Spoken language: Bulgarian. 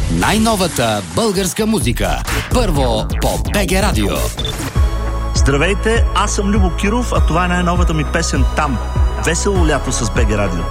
Най-новата българска музика. Първо по БГ Радио. Здравейте, аз съм Любо Киров, а това е най-новата ми песен "Там". Весело лято с БГ Радио.